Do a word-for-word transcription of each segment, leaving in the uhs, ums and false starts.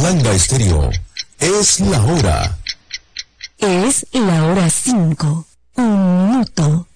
Talanga Estéreo, es la hora. Es la hora cinco, un minuto.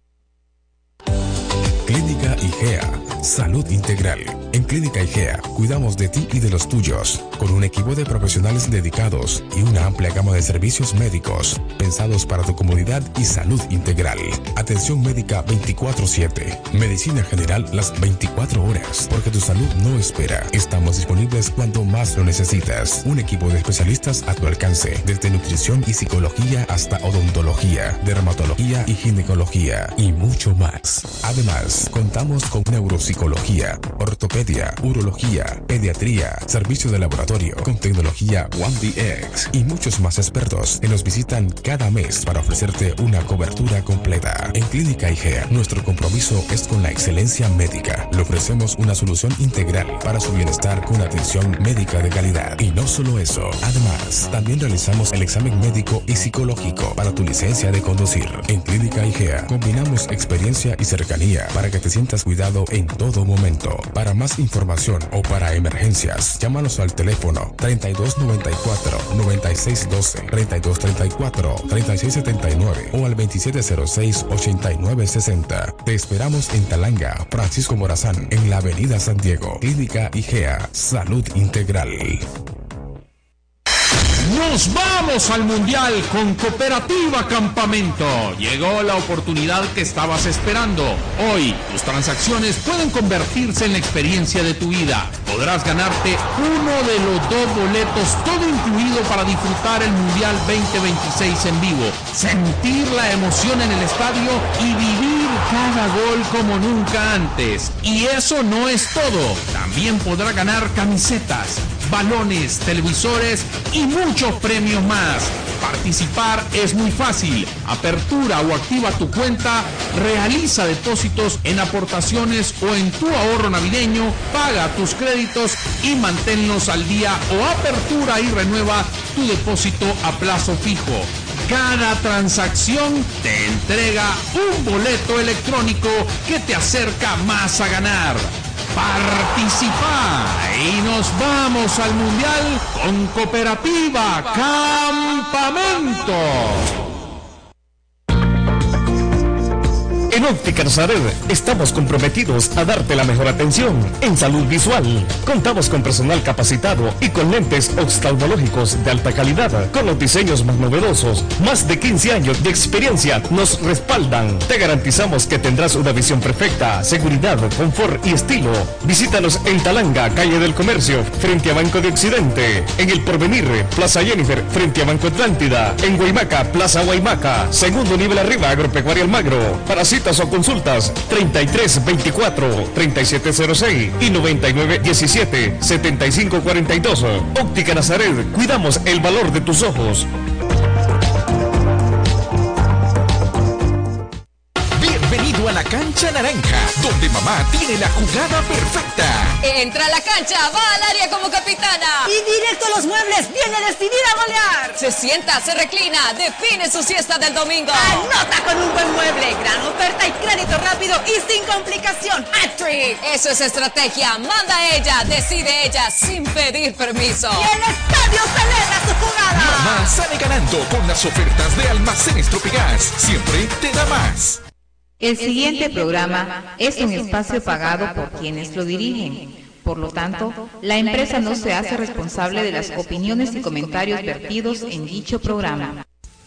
Clínica IGEA, Salud Integral. En Clínica IGEA, cuidamos de ti y de los tuyos, con un equipo de profesionales dedicados y una amplia gama de servicios médicos, pensados para tu comodidad y salud integral. Atención médica veinticuatro siete, medicina general las veinticuatro horas, porque tu salud no espera. Estamos disponibles cuando más lo necesitas. Un equipo de especialistas a tu alcance, desde nutrición y psicología hasta odontología, dermatología y ginecología, y mucho más. Además, contamos con neuropsicología, ortopedia, urología, pediatría, servicios de laboratorio con tecnología One D X y muchos más expertos que nos visitan cada mes para ofrecerte una cobertura completa. En Clínica IGEA, nuestro compromiso es con la excelencia médica. Le ofrecemos una solución integral para su bienestar con atención médica de calidad. Y no solo eso, además, también realizamos el examen médico y psicológico para tu licencia de conducir. En Clínica IGEA, combinamos experiencia y cercanía para que te sientas cuidado en todo momento. Para más información o para emergencias, llámanos al teléfono treinta y dos noventa y cuatro, noventa y seis doce, treinta y dos treinta y cuatro, treinta y seis setenta y nueve o al veintisiete cero seis, ochenta y nueve sesenta. Te esperamos en Talanga, Francisco Morazán, en la avenida San Diego. Clínica IGEA, Salud Integral. Nos vamos al Mundial con Cooperativa Campamento. Llegó la oportunidad que estabas esperando. Hoy, tus transacciones pueden convertirse en la experiencia de tu vida. Podrás ganarte uno de los dos boletos, todo incluido, para disfrutar el Mundial veinte veintiséis en vivo, sentir la emoción en el estadio y vivir cada gol como nunca antes. Y eso no es todo. También podrás ganar camisetas, balones, televisores y muchos premios más. Participar es muy fácil. Apertura o activa tu cuenta, realiza depósitos en aportaciones o en tu ahorro navideño, paga tus créditos y manténlos al día, o apertura y renueva tu depósito a plazo fijo. Cada transacción te entrega un boleto electrónico que te acerca más a ganar. Participa y nos vamos al Mundial con Cooperativa Campamento. En Óptica Nazaret estamos comprometidos a darte la mejor atención en salud visual. Contamos con personal capacitado y con lentes oftalmológicos de alta calidad, con los diseños más novedosos. Más de quince años de experiencia nos respaldan. Te garantizamos que tendrás una visión perfecta, seguridad, confort y estilo. Visítanos en Talanga, calle del Comercio, frente a Banco de Occidente. En El Porvenir, Plaza Jennifer, frente a Banco Atlántida. En Guaymaca, Plaza Guaymaca, segundo nivel arriba, Agropecuaria Almagro. Para citas o consultas, treinta y tres veinticuatro, treinta y siete cero seis y noventa y nueve diecisiete, setenta y cinco cuarenta y dos. Óptica Nazaret, cuidamos el valor de tus ojos. Bienvenido a la Cancha Naranja, donde mamá tiene la jugada perfecta. Entra a la cancha, va al área como capitana. Y directo a los muebles, viene decidida a golear. Se sienta, se reclina, define su siesta del domingo. Anota con un buen mueble, gran oferta y crédito rápido y sin complicación. ¡Hat-trick! Eso es estrategia, manda ella, decide ella, sin pedir permiso. Y el estadio celebra su jugada. Mamá sale ganando con las ofertas de Almacenes Tropigas. Siempre te da más. El siguiente programa es un espacio pagado por quienes lo dirigen. Por lo tanto, la empresa no se hace responsable de las opiniones y comentarios vertidos en dicho programa.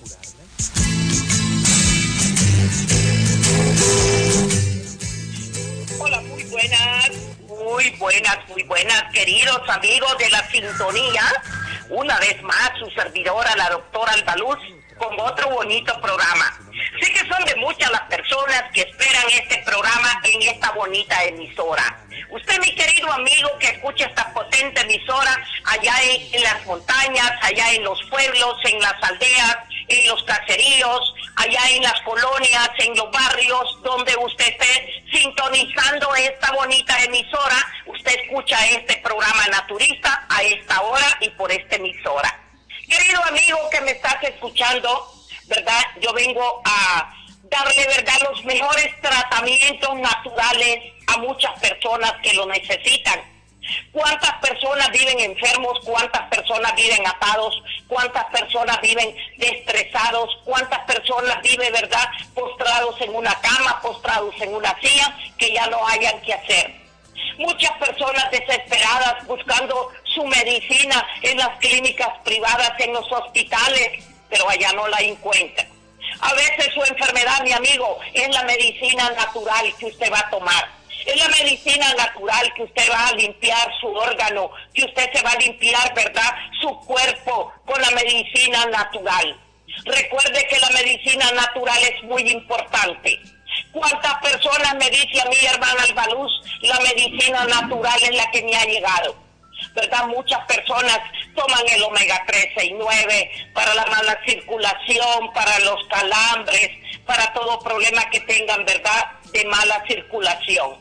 Hola, muy buenas, muy buenas, muy buenas, queridos amigos de la sintonía. Una vez más, su servidora, la doctora Albaluz, con otro bonito programa. Sé que son de muchas las personas que esperan este programa en esta bonita emisora. Usted, mi querido amigo, que escucha esta potente emisora allá en, en las montañas, allá en los pueblos, en las aldeas, en los caseríos, allá en las colonias, en los barrios, donde usted esté sintonizando esta bonita emisora, usted escucha este programa naturista a esta hora y por esta emisora. Querido amigo que me estás escuchando, ¿verdad? Yo vengo a darle, ¿verdad?, los mejores tratamientos naturales a muchas personas que lo necesitan. ¿Cuántas personas personas viven enfermos, cuántas personas viven atados, cuántas personas viven estresados, cuántas personas viven, ¿verdad?, postrados en una cama, postrados en una silla, que ya no hayan que hacer. Muchas personas desesperadas buscando su medicina en las clínicas privadas, en los hospitales, pero allá no la encuentran. A veces su enfermedad, mi amigo, es la medicina natural que usted va a tomar. Es la medicina natural que usted va a limpiar su órgano, que usted se va a limpiar, ¿verdad?, su cuerpo con la medicina natural. Recuerde que la medicina natural es muy importante. ¿Cuántas personas me dice a mi hermana Albaluz, la medicina natural es la que me ha llegado? ¿Verdad? Muchas personas toman el omega tres, seis, nueve para la mala circulación, para los calambres, para todo problema que tengan, ¿verdad?, de mala circulación.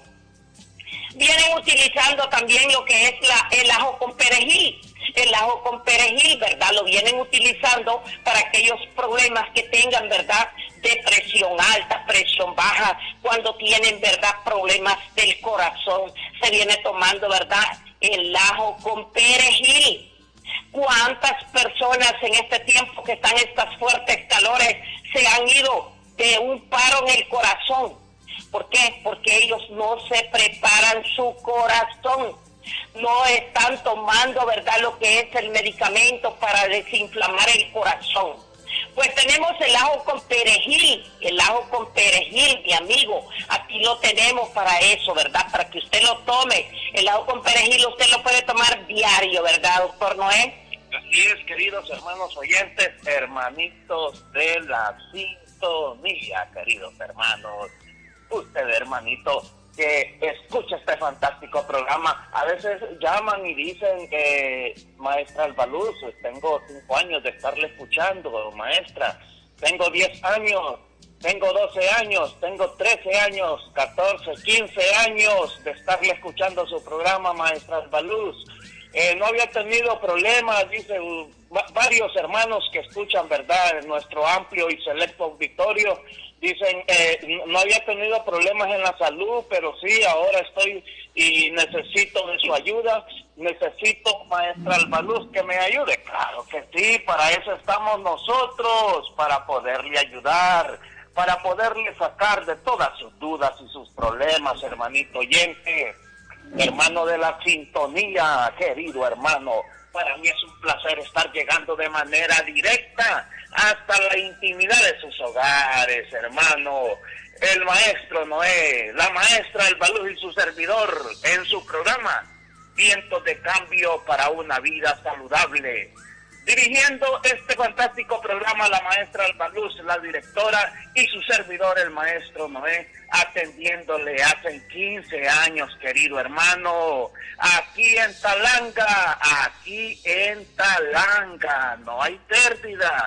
Vienen utilizando también lo que es la, el ajo con perejil. El ajo con perejil, ¿verdad?, lo vienen utilizando para aquellos problemas que tengan, ¿verdad?, de presión alta, presión baja, cuando tienen, ¿verdad?, problemas del corazón. Se viene tomando, ¿verdad?, el ajo con perejil. ¿Cuántas personas en este tiempo que están estas fuertes calores se han ido de un paro en el corazón? ¿Por qué? Porque ellos no se preparan su corazón. No están tomando, ¿verdad?, lo que es el medicamento para desinflamar el corazón. Pues tenemos el ajo con perejil, el ajo con perejil, mi amigo. Aquí lo tenemos para eso, ¿verdad?, para que usted lo tome. El ajo con perejil usted lo puede tomar diario, ¿verdad, doctor Noé? Así es, queridos hermanos oyentes, hermanitos de la sintonía, queridos hermanos. Usted, hermanito, que escucha este fantástico programa, a veces llaman y dicen que, maestra Albaluz, tengo cinco años de estarle escuchando, maestra, tengo diez años, tengo doce años, tengo trece años, catorce, quince años de estarle escuchando su programa, maestra Albaluz. Eh, no había tenido problemas, dicen varios hermanos que escuchan, ¿verdad?, en nuestro amplio y selecto auditorio. Dicen, eh, no había tenido problemas en la salud, pero sí, ahora estoy y necesito de su ayuda. Necesito, maestra Albaluz, que me ayude. Claro que sí, para eso estamos nosotros, para poderle ayudar, para poderle sacar de todas sus dudas y sus problemas, hermanito oyente, hermano de la sintonía, querido hermano. Para mí es un placer estar llegando de manera directa hasta la intimidad de sus hogares, hermano. El maestro Noé, la maestra Albaluz y su servidor en su programa Vientos de Cambio para una Vida Saludable. Dirigiendo este fantástico programa la maestra Albaluz, la directora, y su servidor, el maestro Noé, atendiéndole hace quince años, querido hermano, aquí en Talanga, aquí en Talanga, no hay pérdida.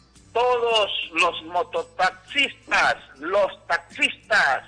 Todos los mototaxistas, los taxistas,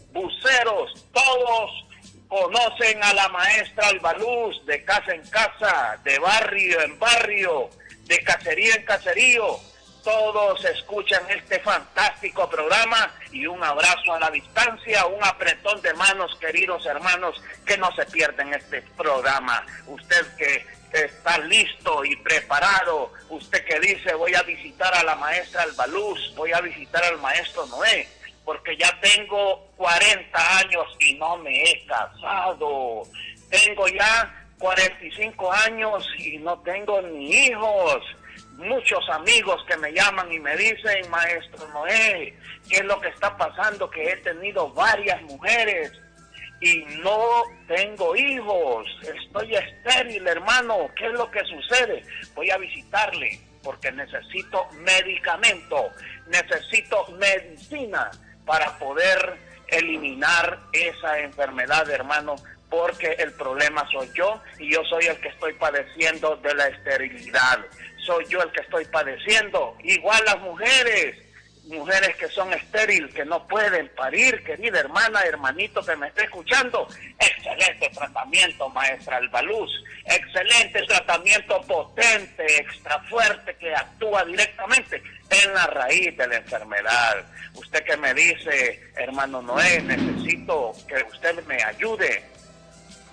buceros, todos conocen a la maestra Albaluz, de casa en casa, de barrio en barrio, de caserío en caserío. Todos escuchan este fantástico programa, y un abrazo a la distancia, un apretón de manos, queridos hermanos, que no se pierden este programa. Usted que está listo y preparado, usted que dice, voy a visitar a la maestra Albaluz, voy a visitar al maestro Noé, porque ya tengo cuarenta años y no me he casado. Tengo ya cuarenta y cinco años y no tengo ni hijos. Muchos amigos que me llaman y me dicen, maestro Noé, ¿qué es lo que está pasando? Que he tenido varias mujeres y no tengo hijos. Estoy estéril, hermano. ¿Qué es lo que sucede? Voy a visitarle porque necesito medicamento, necesito medicina para poder eliminar esa enfermedad, hermano, porque el problema soy yo, y yo soy el que estoy padeciendo de la esterilidad. Soy yo el que estoy padeciendo, igual las mujeres, mujeres que son estériles, que no pueden parir, querida hermana, hermanito que me esté escuchando. Excelente tratamiento, maestra Albaluz, excelente tratamiento, potente, extra fuerte, que actúa directamente en la raíz de la enfermedad. Usted que me dice, hermano Noé, necesito que usted me ayude.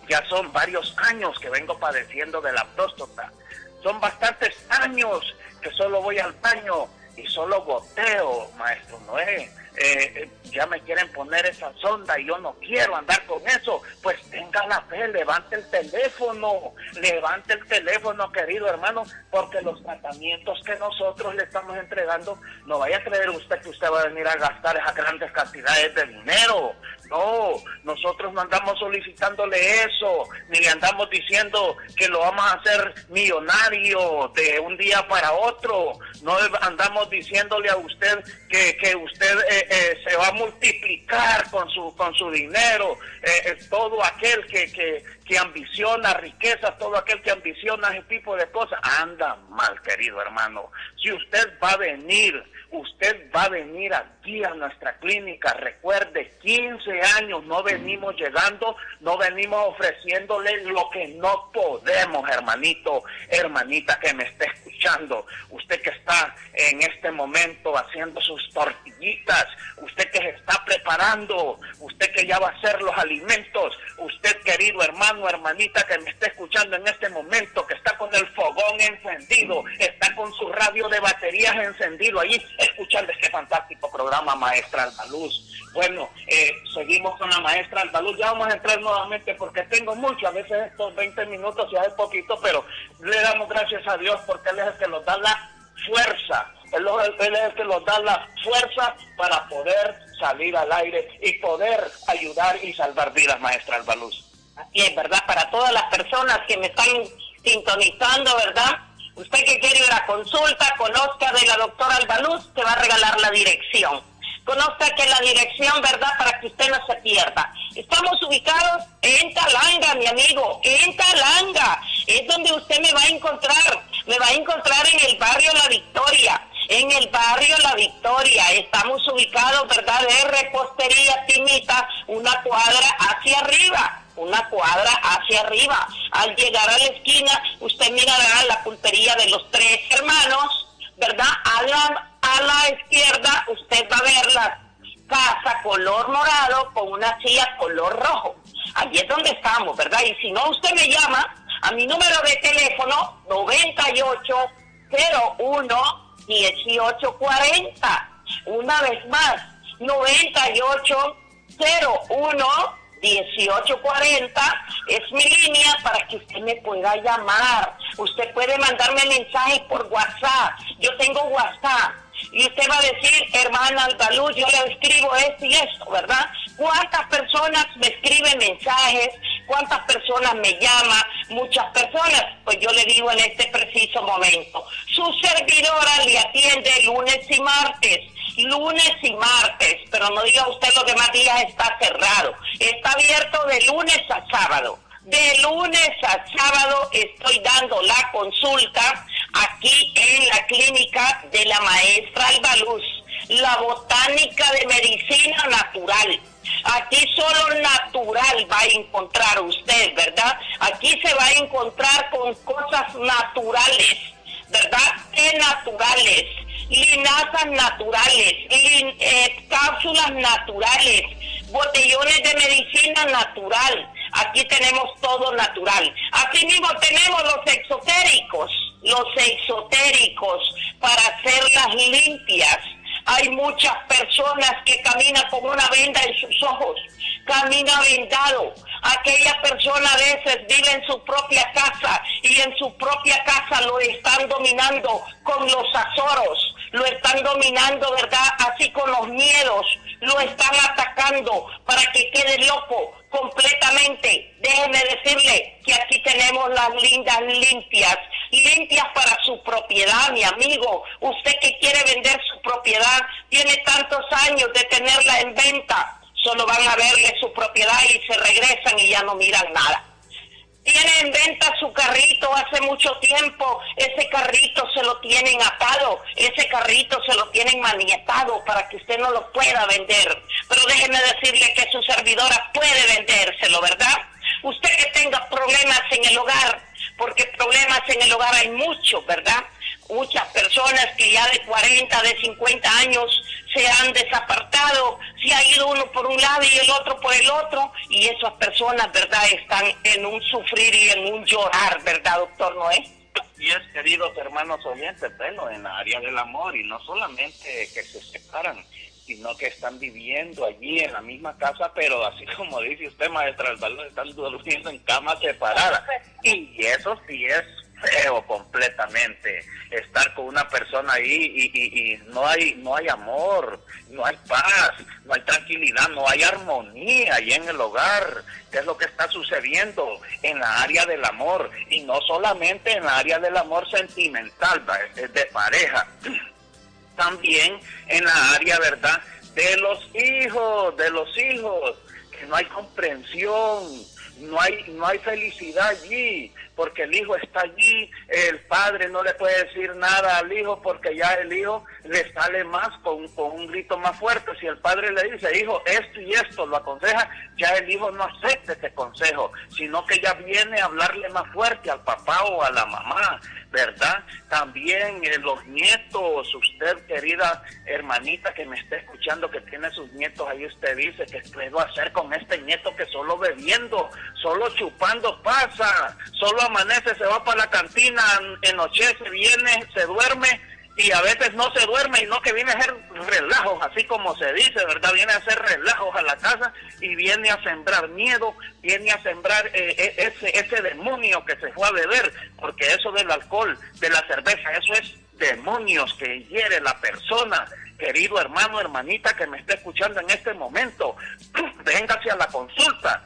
Ya son varios años que vengo padeciendo de la próstata. Son bastantes años que solo voy al baño y solo goteo, maestro Noé. Eh, ya me quieren poner esa sonda y yo no quiero andar con eso. Pues tenga la fe, levante el teléfono, levante el teléfono, querido hermano, porque los tratamientos que nosotros le estamos entregando, no vaya a creer usted que usted va a venir a gastar esas grandes cantidades de dinero. No, nosotros no andamos solicitándole eso, ni le andamos diciendo que lo vamos a hacer millonario de un día para otro. No andamos diciéndole a usted que, que usted eh, eh, se va a multiplicar con su con su dinero. Eh, eh, todo aquel que, que, que ambiciona riquezas, todo aquel que ambiciona ese tipo de cosas, anda mal, querido hermano. Si usted va a venir, usted va a venir aquí a nuestra clínica, recuerde, quince años no venimos llegando, no venimos ofreciéndole lo que no podemos, hermanito, hermanita que me esté escuchando, usted que está en este momento haciendo sus tortillitas, usted que se está preparando, usted que ya va a hacer los alimentos, usted querido hermano, hermanita que me está escuchando en este momento, que está con el fogón encendido, está con su radio de baterías encendido allí, escuchando este fantástico programa Maestra Albaluz. Bueno, eh, seguimos con la Maestra Albaluz, ya vamos a entrar nuevamente porque tengo mucho, a veces estos veinte minutos ya es poquito, pero le damos gracias a Dios porque Él es el que nos da la fuerza, Él, él es el que nos da la fuerza para poder salir al aire y poder ayudar y salvar vidas, Maestra Albaluz. Así es, ¿verdad? Para todas las personas que me están sintonizando, ¿verdad? Usted que quiere ir a consulta, conozca de la doctora Albaluz, te va a regalar la dirección. Conozca que la dirección, ¿verdad? Para que usted no se pierda. Estamos ubicados en Talanga, mi amigo, en Talanga. Es donde usted me va a encontrar. Me va a encontrar en el barrio La Victoria. En el barrio La Victoria. Estamos ubicados, ¿verdad? De Repostería Timita, una cuadra hacia arriba. Una cuadra hacia arriba. Al llegar a la esquina, usted mirará la pulpería de los Tres Hermanos, ¿verdad? A la, a la izquierda, usted va a ver la casa color morado con una silla color rojo. Allí es donde estamos, ¿verdad? Y si no, usted me llama a mi número de teléfono noventa y ocho cero uno dieciocho cuarenta. Una vez más, noventa y ocho cero uno dieciocho cuarenta es mi línea para que usted me pueda llamar. Usted puede mandarme mensajes por WhatsApp. Yo tengo WhatsApp. Y usted va a decir, hermana Albaluz, yo le escribo esto y esto, ¿verdad? ¿Cuántas personas me escriben mensajes? ¿Cuántas personas me llaman? Muchas personas. Pues yo le digo en este preciso momento, su servidora le atiende lunes y martes. Lunes y martes, pero no diga usted los demás días está cerrado. Está abierto de lunes a sábado. De lunes a sábado estoy dando la consulta aquí en la clínica de la Maestra Albaluz, la botánica de medicina natural. Aquí solo natural va a encontrar usted, ¿verdad? Aquí se va a encontrar con cosas naturales, ¿verdad? De naturales. Linazas naturales, lin, eh, cápsulas naturales, botellones de medicina natural. Aquí tenemos todo natural. Asimismo tenemos los exotéricos, los exotéricos para hacerlas limpias. Hay muchas personas que caminan con una venda en sus ojos, camina vendado. Aquella persona a veces vive en su propia casa y en su propia casa lo están dominando con los azoros, lo están dominando, ¿verdad? Así con los miedos, lo están atacando para que quede loco completamente. Déjeme decirle que aquí tenemos las lindas limpias, limpias para su propiedad, mi amigo. Usted que quiere vender su propiedad, tiene tantos años de tenerla en venta, solo van a verle su propiedad y se regresan y ya no miran nada. Tiene en venta su carrito hace mucho tiempo, ese carrito se lo tienen atado, ese carrito se lo tienen maniatado para que usted no lo pueda vender. Pero déjeme decirle que su servidora puede vendérselo, ¿verdad? Usted que tenga problemas en el hogar, porque problemas en el hogar hay muchos, ¿verdad? Muchas personas que ya de cuarenta, de cincuenta años se han desapartado, se ha ido uno por un lado y el otro por el otro, y esas personas, ¿verdad?, están en un sufrir y en un llorar, ¿verdad, doctor Noé? Y es, queridos hermanos oyentes, bueno, en la área del amor, y no solamente que se separan, sino que están viviendo allí en la misma casa, pero así como dice usted, maestra Albaluz, están durmiendo en camas separadas. Y eso sí es feo completamente, estar con una persona ahí y, y, y no hay no hay amor, no hay paz, no hay tranquilidad, no hay armonía ahí en el hogar. ¿Qué es lo que está sucediendo en la área del amor? Y no solamente en la área del amor sentimental, de pareja, también en la área, ¿verdad?, de los hijos, de los hijos, que no hay comprensión, no hay no hay felicidad allí, porque el hijo está allí, el padre no le puede decir nada al hijo porque ya el hijo le sale más con, con un grito más fuerte. Si el padre le dice, hijo, esto y esto, lo aconseja, ya el hijo no acepta ese consejo, sino que ya viene a hablarle más fuerte al papá o a la mamá, ¿verdad? También eh, los nietos, usted, querida hermanita que me está escuchando, que tiene sus nietos ahí, usted dice, ¿qué puedo hacer con este nieto que solo bebiendo, solo chupando pasa, solo amanece, se va para la cantina, anochece, viene, se duerme, y a veces no se duerme, y no, que viene a hacer relajos, así como se dice, ¿verdad? Viene a hacer relajos a la casa y viene a sembrar miedo, viene a sembrar eh, ese, ese demonio que se fue a beber, porque eso del alcohol, de la cerveza, eso es demonios que hiere la persona. Querido hermano, hermanita que me está escuchando en este momento, véngase a la consulta.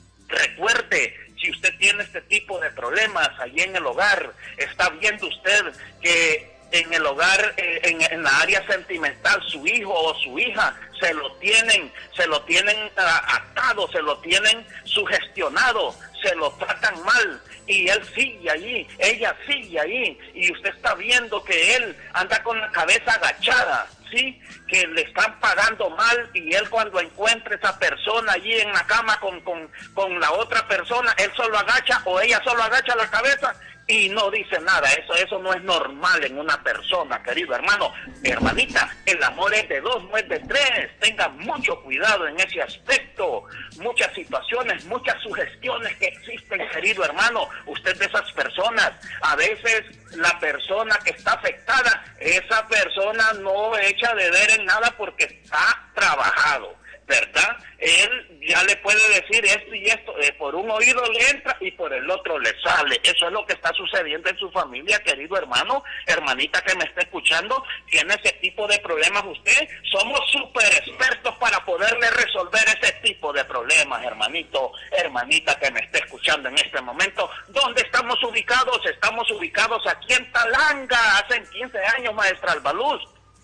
Recuerde, si usted tiene este tipo de problemas allí en el hogar, está viendo usted que en el hogar, eh, en, en la área sentimental, su hijo o su hija se lo tienen, se lo tienen uh, atado, se lo tienen sugestionado, se lo tratan mal, y él sigue allí, ella sigue allí, y usted está viendo que él anda con la cabeza agachada, ¿sí? Que le están pagando mal, y él cuando encuentre esa persona allí en la cama con, con, con la otra persona, él solo agacha o ella solo agacha la cabeza y no dice nada. Eso eso no es normal en una persona, querido hermano, hermanita. El amor es de dos, no es de tres. Tenga mucho cuidado en ese aspecto. Muchas situaciones, muchas sugestiones que existen, querido hermano. Usted de esas personas, a veces la persona que está afectada, esa persona no echa de ver en nada porque está trabajado, ¿verdad? Él ya le puede decir esto y esto, eh, por un oído le entra y por el otro le sale. Eso es lo que está sucediendo en su familia, querido hermano, hermanita que me está escuchando. Tiene ese tipo de problemas usted. Somos súper expertos para poderle resolver ese tipo de problemas, hermanito, hermanita que me está escuchando en este momento. ¿Dónde estamos ubicados? Estamos ubicados aquí en Talanga, hace quince años, maestra Albaluz.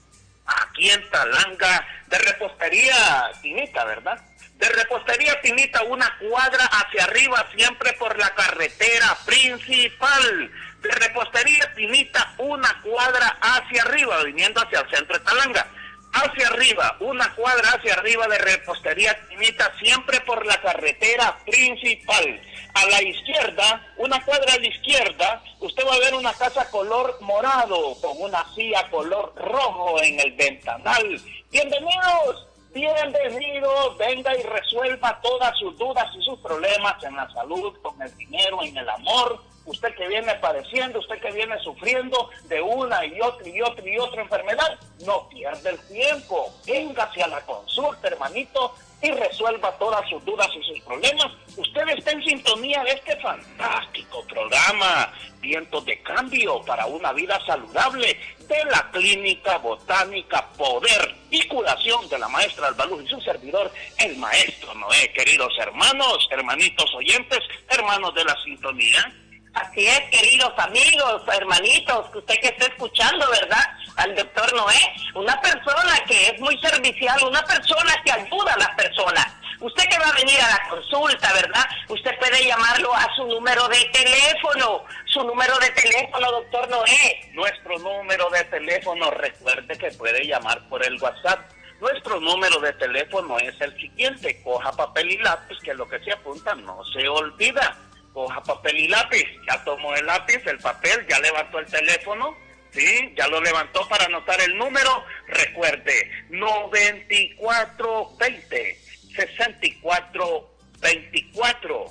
Aquí en Talanga, de repostería Tinita, ¿verdad? De repostería Tinita, una cuadra hacia arriba, siempre por la carretera principal. De repostería Tinita, una cuadra hacia arriba, viniendo hacia el centro de Talanga. Hacia arriba, una cuadra hacia arriba de repostería Tinita, siempre por la carretera principal. A la izquierda, una cuadra a la izquierda, usted va a ver una casa color morado, con una silla color rojo en el ventanal. Bienvenidos, bienvenidos, venga y resuelva todas sus dudas y sus problemas en la salud, con el dinero, en el amor. Usted que viene padeciendo, usted que viene sufriendo de una y otra y otra y otra enfermedad, no pierda el tiempo. Véngase a la consulta, hermanito, y resuelva todas sus dudas y sus problemas. Usted está en sintonía de este fantástico programa, Vientos de Cambio para una vida saludable, de la Clínica Botánica Poder y Curación de la maestra Albaluz y su servidor, el maestro Noé. Queridos hermanos, hermanitos oyentes, hermanos de la sintonía. Así es, queridos amigos, hermanitos, usted que está escuchando, ¿verdad?, al doctor Noé, una persona que es muy servicial, una persona que ayuda a las personas. Usted que va a venir a la consulta, ¿verdad?, usted puede llamarlo a su número de teléfono, su número de teléfono, doctor Noé. Nuestro número de teléfono, recuerde que puede llamar por el WhatsApp. Nuestro número de teléfono es el siguiente: coja papel y lápiz, que lo que se apunta no se olvida. Coja papel y lápiz, ya tomó el lápiz, el papel, ya levantó el teléfono, ¿Sí? Ya lo levantó para anotar el número. Recuerde, noventa y cuatro veinte, sesenta y cuatro veinticuatro.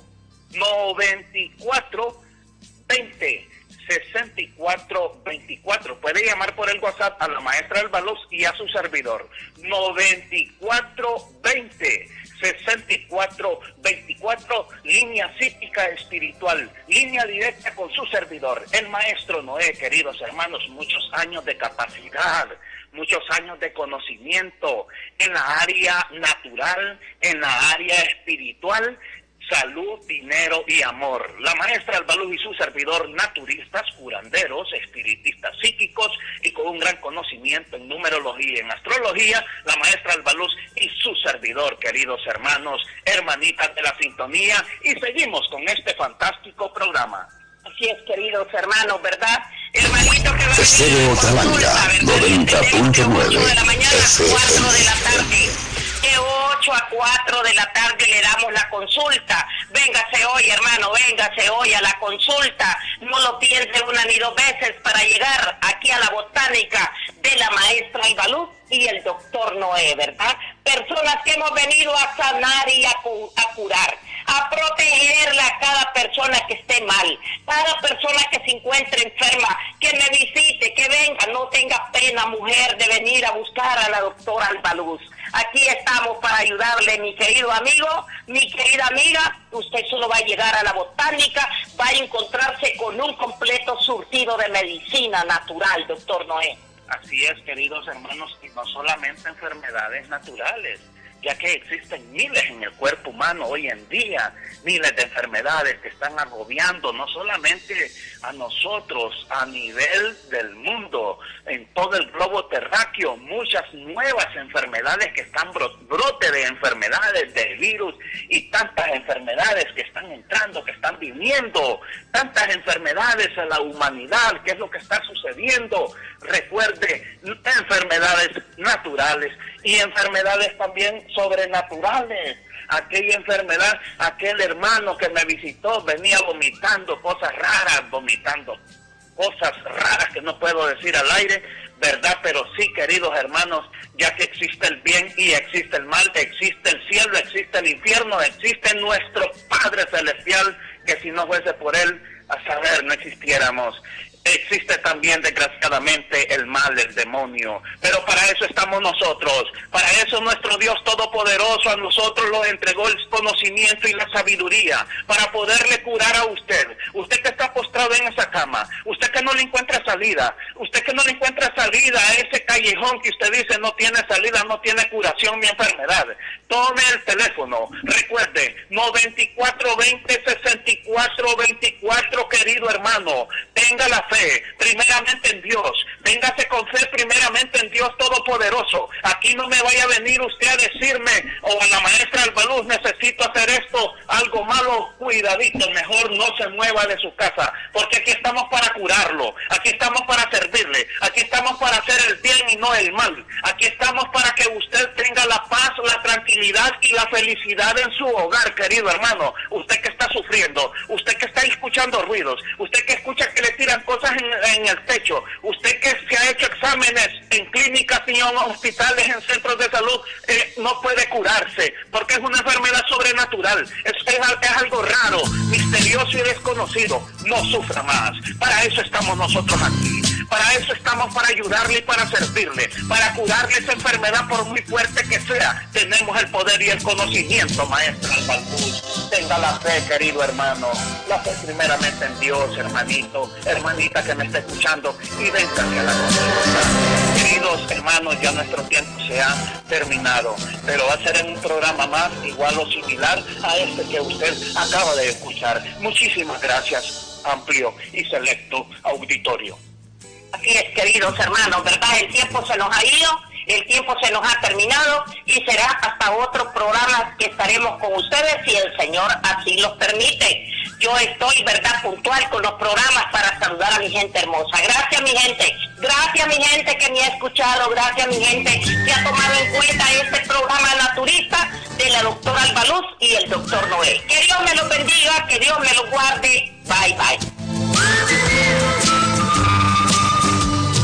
noventa y cuatro veinte, sesenta y cuatro veinticuatro. Puede llamar por el WhatsApp a la maestra del Baluz y a su servidor. noventa y cuatro veinte, sesenta y cuatro veinticuatro, línea psíquica espiritual, línea directa con su servidor, el maestro Noé. Queridos hermanos, muchos años de capacidad, muchos años de conocimiento en la área natural, en la área espiritual, salud, dinero y amor. La maestra Albaluz y su servidor, naturistas, curanderos, espiritistas psíquicos y con un gran conocimiento en numerología y en astrología, la maestra Albaluz y su servidor, queridos hermanos, hermanitas de la sintonía, y seguimos con este fantástico programa. Así es, queridos hermanos, ¿verdad? Hermanito que va a Estéreo Talanga, noventa punto nueve de la mañana, F M. cuatro de la tarde. De ocho a cuatro de la tarde le damos la consulta. Véngase hoy, hermano, véngase hoy a la consulta. No lo piense una ni dos veces para llegar aquí a la botánica de la maestra Albaluz y el doctor Noé, ¿verdad? Personas que hemos venido a sanar y a, cu a curar, a protegerla a cada persona que esté mal, cada persona que se encuentre enferma, que me visite, que venga, no tenga pena, mujer, de venir a buscar a la doctora Albaluz. Aquí estamos para ayudarle, mi querido amigo, mi querida amiga. Usted solo va a llegar a la botánica, va a encontrarse con un completo surtido de medicina natural, doctor Noé. Así es, queridos hermanos, y no solamente enfermedades naturales, ya que existen miles en el cuerpo humano hoy en día, miles de enfermedades que están agobiando no solamente a nosotros a nivel del mundo, en todo el globo terráqueo, muchas nuevas enfermedades que están bro brote de enfermedades, de virus y tantas enfermedades que están entrando, que están viniendo, tantas enfermedades a la humanidad. ¿Qué es lo que está sucediendo? Recuerde, enfermedades naturales y enfermedades también sobrenaturales. Aquella enfermedad, aquel hermano que me visitó venía vomitando cosas raras, vomitando cosas raras que no puedo decir al aire, ¿verdad? Pero sí, queridos hermanos, ya que existe el bien y existe el mal, existe el cielo, existe el infierno, existe nuestro Padre Celestial, que si no fuese por Él, a saber, no existiéramos. Existe también, desgraciadamente, el mal, el demonio. Pero para eso estamos nosotros. Para eso nuestro Dios Todopoderoso a nosotros nos entregó el conocimiento y la sabiduría para poderle curar a usted. Usted que está postrado en esa cama. Usted que no le encuentra salida. Usted que no le encuentra salida a ese callejón que usted dice no tiene salida, no tiene curación ni enfermedad. Tome el teléfono. Recuerde, noventa y cuatro veinte, sesenta y cuatro veinticuatro, querido hermano. Tenga la fe. Primeramente en Dios, véngase con fe primeramente en Dios Todopoderoso. Aquí no me vaya a venir usted a decirme o a la maestra Albaluz, necesito hacer esto, algo malo, cuidadito, mejor no se mueva de su casa, porque aquí estamos para curarlo, aquí estamos para servirle, aquí estamos para hacer el bien y no el mal, aquí estamos para que usted tenga la paz, la tranquilidad y la felicidad en su hogar, querido hermano. Usted que está sufriendo, usted que está escuchando ruidos, usted que escucha que le tiran cosas En, en el techo, usted que se ha hecho exámenes en clínicas y en hospitales, en centros de salud, eh, no puede curarse, porque es una enfermedad sobrenatural, es, es, es algo raro, misterioso y desconocido. No sufra más. Para eso estamos nosotros aquí, para eso estamos, para ayudarle y para servirle, para curarle esa enfermedad por muy fuerte que sea. Tenemos el poder y el conocimiento, maestra Albaluz. Tenga la fe, querido hermano, la fe primeramente en Dios, hermanito, hermanita que me está escuchando, y véngase a la consulta. Queridos hermanos, ya nuestro tiempo se ha terminado, pero va a ser en un programa más, igual o similar a este que usted acaba de escuchar. Muchísimas gracias, amplio y selecto auditorio. Así es, queridos hermanos, ¿verdad? El tiempo se nos ha ido, el tiempo se nos ha terminado y será hasta otros programas que estaremos con ustedes si el Señor así los permite. Yo estoy, ¿verdad?, puntual con los programas para saludar a mi gente hermosa. Gracias, mi gente. Gracias, mi gente que me ha escuchado. Gracias, mi gente que ha tomado en cuenta este programa naturista de la doctora Albaluz y el doctor Noé. Que Dios me los bendiga, que Dios me los guarde. Bye, bye.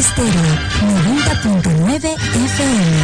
Estéreo noventa punto nueve F M.